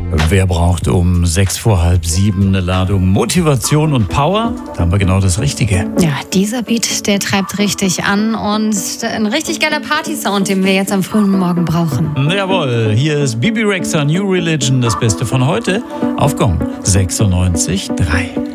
Wer braucht um 6:45 eine Ladung Motivation und Power? Da haben wir genau das Richtige. Ja, dieser Beat, der treibt richtig an und ein richtig geiler Party-Sound, den wir jetzt am frühen Morgen brauchen. Jawohl, hier ist Bibi Rexha, New Religion, das Beste von heute auf Gong 96.3.